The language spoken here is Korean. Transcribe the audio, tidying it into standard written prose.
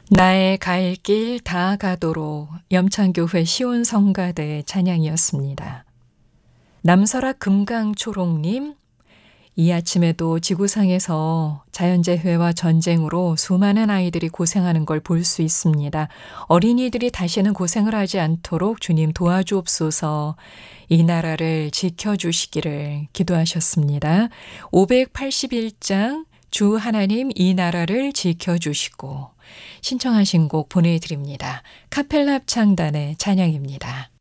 나의 갈 길 다 가도록 염창교회 시온성가대 찬양이었습니다. 남설악 금강초롱님, 이 아침에도 지구상에서 자연재해와 전쟁으로 수많은 아이들이 고생하는 걸 볼 수 있습니다. 어린이들이 다시는 고생을 하지 않도록 주님 도와주옵소서. 이 나라를 지켜주시기를 기도하셨습니다. 581장 주 하나님 이 나라를 지켜주시고 신청하신 곡 보내드립니다. 카펠라 합창단의 찬양입니다.